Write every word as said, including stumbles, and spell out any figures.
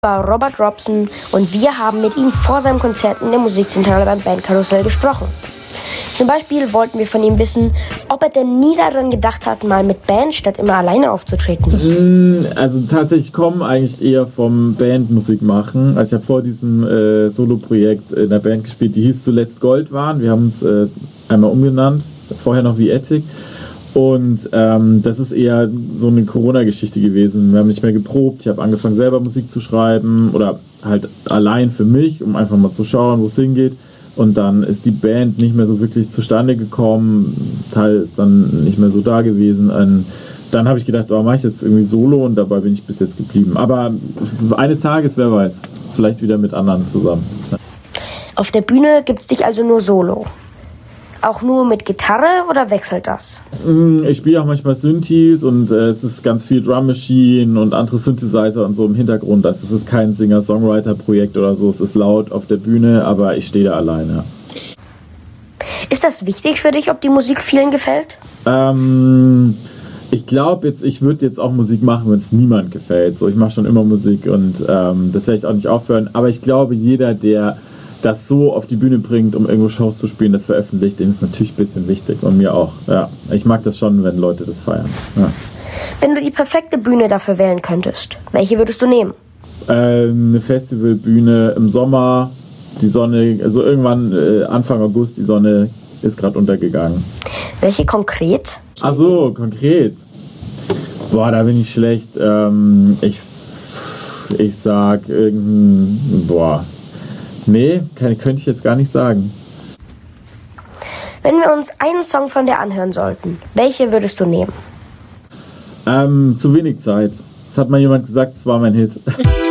War Robert Robson und wir haben mit ihm vor seinem Konzert in der Musikzentrale beim Bandkarussell gesprochen. Zum Beispiel wollten wir von ihm wissen, ob er denn nie daran gedacht hat, mal mit Band statt immer alleine aufzutreten. Also tatsächlich kommen eigentlich eher vom Bandmusik machen. Also ich habe vor diesem äh, Solo-Projekt in der Band gespielt, die hieß zuletzt Goldwahn. Wir haben uns äh, einmal umgenannt, vorher noch wie Ethik. Und ähm, das ist eher so eine Corona-Geschichte gewesen. Wir haben nicht mehr geprobt. Ich habe angefangen, selber Musik zu schreiben oder halt allein für mich, um einfach mal zu schauen, wo es hingeht. Und dann ist die Band nicht mehr so wirklich zustande gekommen. Ein Teil ist dann nicht mehr so da gewesen. Und dann habe ich gedacht, oh, mache ich jetzt irgendwie Solo, und dabei bin ich bis jetzt geblieben. Aber eines Tages, wer weiß, vielleicht wieder mit anderen zusammen. Auf der Bühne gibt es dich also nur Solo. Auch nur mit Gitarre oder wechselt das? Ich spiele auch manchmal Synthes und äh, es ist ganz viel Drum Machine und andere Synthesizer und so im Hintergrund. Also es ist kein Singer-Songwriter-Projekt oder so. Es ist laut auf der Bühne, aber ich stehe da alleine. Ist das wichtig für dich, ob die Musik vielen gefällt? Ähm, ich glaube jetzt, ich würde jetzt auch Musik machen, wenn es niemand gefällt. So, ich mache schon immer Musik und ähm, das werde ich auch nicht aufhören. Aber ich glaube, jeder, der das so auf die Bühne bringt, um irgendwo Shows zu spielen, das veröffentlicht, dem ist natürlich ein bisschen wichtig und mir auch. Ja, ich mag das schon, wenn Leute das feiern. Ja. Wenn du die perfekte Bühne dafür wählen könntest, welche würdest du nehmen? Ähm, eine Festivalbühne im Sommer, die Sonne, also irgendwann äh, Anfang August, die Sonne ist gerade untergegangen. Welche konkret? Ach so, konkret. Boah, da bin ich schlecht. Ähm, ich, ich sag irgendein, boah, nee, kann, könnte ich jetzt gar nicht sagen. Wenn wir uns einen Song von dir anhören sollten, welche würdest du nehmen? Ähm, zu wenig Zeit. Das hat mal jemand gesagt, das war mein Hit.